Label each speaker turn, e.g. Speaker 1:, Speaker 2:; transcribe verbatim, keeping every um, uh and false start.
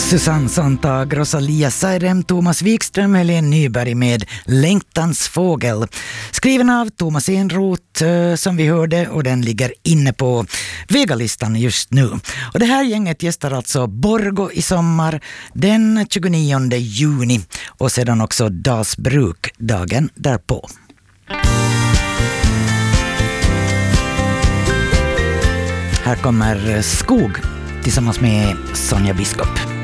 Speaker 1: Susanne Sontag, Rosalia Seirem, Thomas Wikström, Helene Nyberg med Längtans fågel. Skriven av Thomas Enroth som vi hörde, och den ligger inne på Vegalistan just nu. Och det här gänget gästar alltså Borgå i sommar den tjugonionde juni och sedan också Dalsbruk dagen därpå. Här kommer Skog tillsammans med Sonja Biskop.